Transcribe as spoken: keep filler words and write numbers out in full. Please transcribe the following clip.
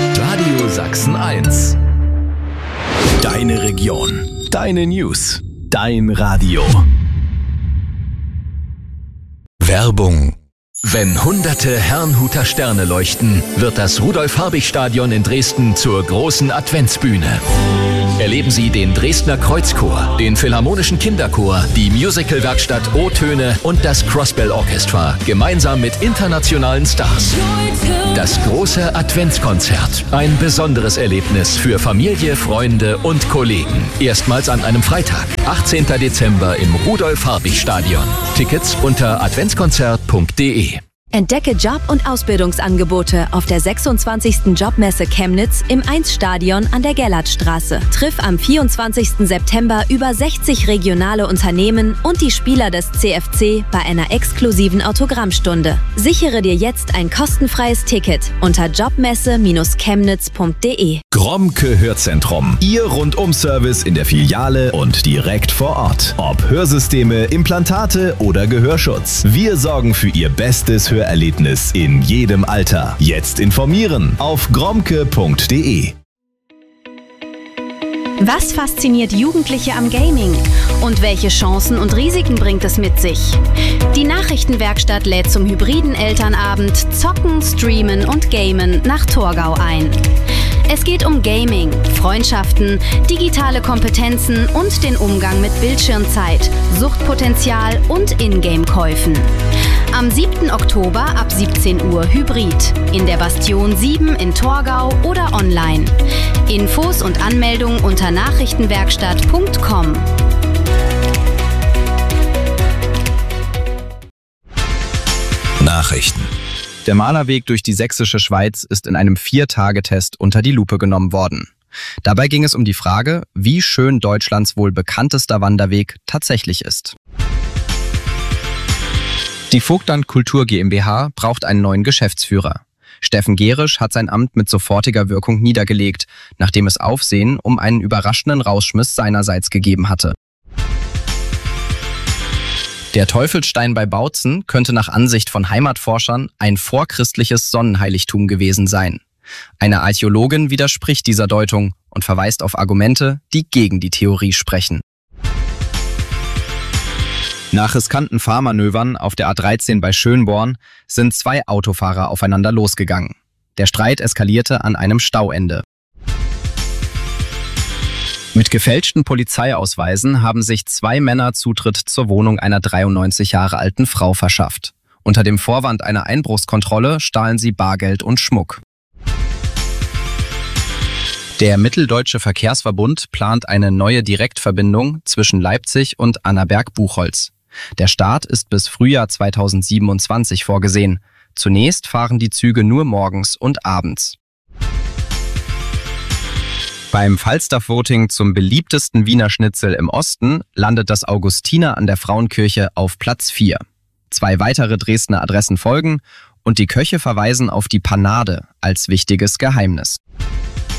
Radio Sachsen eins. Deine Region, deine News, dein Radio. Werbung. Wenn hunderte Herrnhuter Sterne leuchten, wird das Rudolf-Harbig-Stadion in Dresden zur großen Adventsbühne. Erleben Sie den Dresdner Kreuzchor, den Philharmonischen Kinderchor, die Musicalwerkstatt O-Töne und das Crossbell Orchestra gemeinsam mit internationalen Stars. Das große Adventskonzert. Ein besonderes Erlebnis für Familie, Freunde und Kollegen. Erstmals an einem Freitag, achtzehnten Dezember im Rudolf-Harbig-Stadion. Tickets unter adventskonzert punkt de. Entdecke Job- und Ausbildungsangebote auf der sechsundzwanzigsten Jobmesse Chemnitz im eins Stadion an der Gellertstraße. Triff am vierundzwanzigsten September über sechzig regionale Unternehmen und die Spieler des C F C bei einer exklusiven Autogrammstunde. Sichere dir jetzt ein kostenfreies Ticket unter jobmesse Bindestrich chemnitz punkt de. Gromke Hörzentrum. Ihr Rundum-Service in der Filiale und direkt vor Ort. Ob Hörsysteme, Implantate oder Gehörschutz. Wir sorgen für Ihr bestes Hörerlebnis in jedem Alter. Jetzt informieren auf gromke punkt de. Was fasziniert Jugendliche am Gaming? Und welche Chancen und Risiken bringt es mit sich? Die Nachrichtenwerkstatt lädt zum hybriden Elternabend Zocken, Streamen und Gamen nach Torgau ein. Es geht um Gaming, Freundschaften, digitale Kompetenzen und den Umgang mit Bildschirmzeit, Suchtpotenzial und Ingame-Käufen. Am siebten Oktober ab siebzehn Uhr Hybrid. In der Bastion sieben in Torgau oder online. Infos und Anmeldung unter nachrichtenwerkstatt punkt com. Nachrichten. Der Malerweg durch die sächsische Schweiz ist in einem Vier-Tage-Test unter die Lupe genommen worden. Dabei ging es um die Frage, wie schön Deutschlands wohl bekanntester Wanderweg tatsächlich ist. Die Vogtland Kultur GmbH braucht einen neuen Geschäftsführer. Steffen Gerisch hat sein Amt mit sofortiger Wirkung niedergelegt, nachdem es Aufsehen um einen überraschenden Rausschmiss seinerseits gegeben hatte. Der Teufelsstein bei Bautzen könnte nach Ansicht von Heimatforschern ein vorchristliches Sonnenheiligtum gewesen sein. Eine Archäologin widerspricht dieser Deutung und verweist auf Argumente, die gegen die Theorie sprechen. Nach riskanten Fahrmanövern auf der A dreizehn bei Schönborn sind zwei Autofahrer aufeinander losgegangen. Der Streit eskalierte an einem Stauende. Mit gefälschten Polizeiausweisen haben sich zwei Männer Zutritt zur Wohnung einer dreiundneunzig Jahre alten Frau verschafft. Unter dem Vorwand einer Einbruchskontrolle stahlen sie Bargeld und Schmuck. Der Mitteldeutsche Verkehrsverbund plant eine neue Direktverbindung zwischen Leipzig und Annaberg-Buchholz. Der Start ist bis Frühjahr zweitausendsiebenundzwanzig vorgesehen. Zunächst fahren die Züge nur morgens und abends. Beim Falstaff-Voting zum beliebtesten Wiener Schnitzel im Osten landet das Augustiner an der Frauenkirche auf Platz vier. Zwei weitere Dresdner Adressen folgen und die Köche verweisen auf die Panade als wichtiges Geheimnis.